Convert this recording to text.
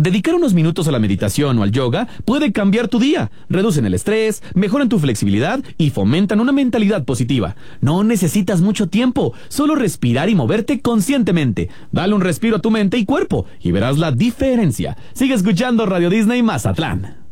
Dedicar unos minutos a la meditación o al yoga puede cambiar tu día, reducen el estrés, mejoran tu flexibilidad y fomentan una mentalidad positiva. No necesitas mucho tiempo, solo respirar y moverte conscientemente. Dale un respiro a tu mente y cuerpo y verás la diferencia. Sigue escuchando Radio Disney Mazatlán.